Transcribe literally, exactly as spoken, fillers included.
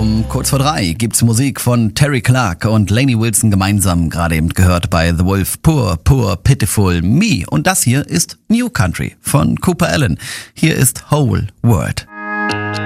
Um kurz vor drei gibt's Musik von Terry Clark und Lainey Wilson gemeinsam, gerade eben gehört bei The Wolf. Poor, Poor, Pitiful Me. Und das hier ist New Country von Cooper Allen. Hier ist Whole World.